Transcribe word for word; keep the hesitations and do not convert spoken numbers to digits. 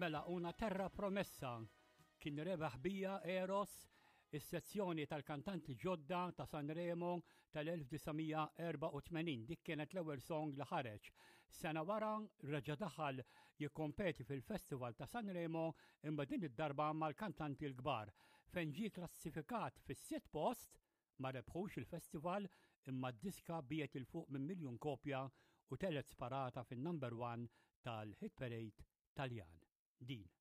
Mela, una terra promessa kien rebaħ bija Eros is-sezzjoni tal-kantanti ġodda ta' Sanremo tal-elf-tisa' dik kienet l-ewwel song li ħareġ. Sena wara reġa' daħal jikkompeti fil-Festival ta' Sanremo imma din id-darba mal-kantanti l-kbar fejn ġie klassifikat fis-sitt post ma rebħux il-festival imma d-diska biet il fuq minn miljun kopja u telet sparata fin-number one tal-Hit Parade Taljan. Din.